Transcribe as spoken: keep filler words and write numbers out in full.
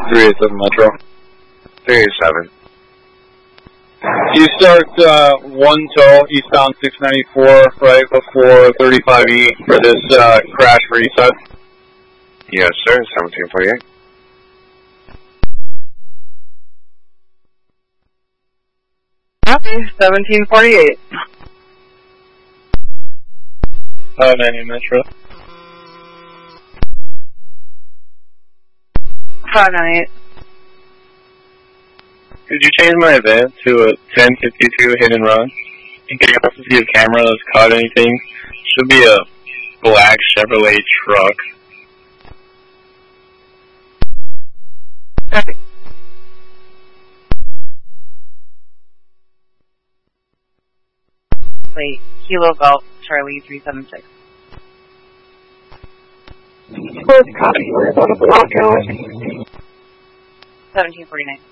three eight seven Metro. three eight seven. You start uh, one tow eastbound six ninety-four right before thirty-five E for this uh, crash reset. Yes, sir. seventeen forty-eight. Okay, seventeen forty-eight. five ninety Metro. five ninety-eight. Could you change my event to a ten fifty-two hit and run? And can you also see a camera that's caught anything? Should be a black Chevrolet truck. Okay. Wait, Kilo Golf, Charlie three seven six. seventeen forty-nine.